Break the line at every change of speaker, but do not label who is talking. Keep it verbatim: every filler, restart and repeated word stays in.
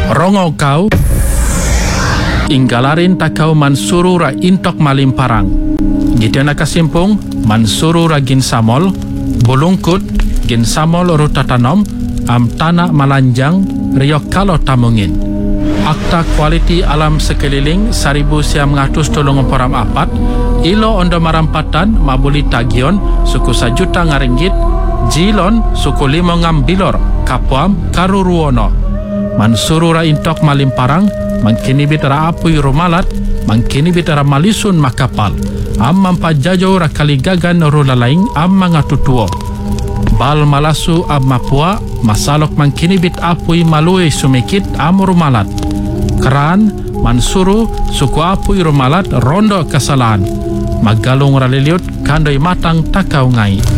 Rongo kau inggalarin takau mansuru ra intok malim parang. Gitiana kasimpung mansuru ra gin samol bulungkut gin samol ruta tanom am tanah malanjang riok kalau tamungin. Akta kualiti alam sekeliling seribu siam ngatus tolong poram apat ilo ondo marampatan mabuli tagion suku sajuta ngaringgit jilon suku limo ngambilor kapuam karuruono. Mansuru ra intok malim parang mangkini bitara apui rumalat mangkini bitara malisun makapal am mampajajo ra kaligagan rulalaing am mangatutuo bal malasu am mapua masalok mangkini bit apui malui sumikit am rumalat keran mansuru suku apui rumalat rondo kesalahan magalung raliliut kandoi matang takau ngai.